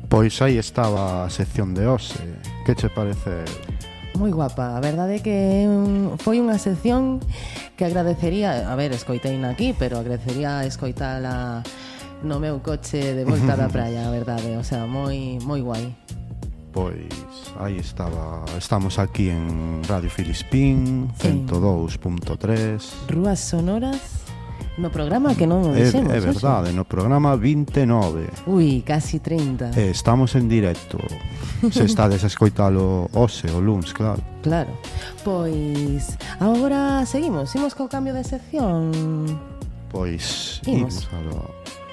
Pois aí estaba a sección de hoxe. Que che parece? Moi guapa, a verdade é que foi unha sección que agradecería, a ver, escoiteina aquí, pero agradecería escoitala no meu coche de volta da praia, a verdade, o sea, moi guai. Pois aí estamos aquí en Radio Filispín 102.3 Rúas Sonoras, no programa que non o dixemos. É verdade, no programa 29. Ui, casi 30. Estamos en directo. Se estades a escoitalo hoxe, o luns, claro. Claro. Pois agora seguimos co cambio de sección. Pois imos algo.